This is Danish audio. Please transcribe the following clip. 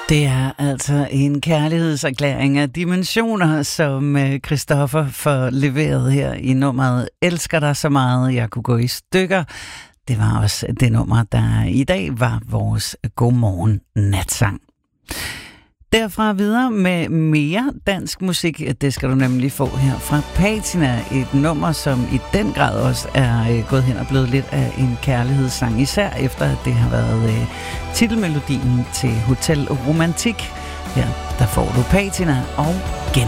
Det er altså en kærlighedserklæring af dimensioner, som Christoffer får leveret her i nummeret Elsker dig så meget, jeg kunne gå i stykker. Det var også det nummer, der i dag var vores Godmorgen natsang. Derfra videre med mere dansk musik. Det skal du nemlig få her fra Patina. Et nummer, som i den grad også er gået hen og blevet lidt af en kærlighedssang. Især efter, at det har været titelmelodien til Hotel Romantik. Her der får du Patina og Gen.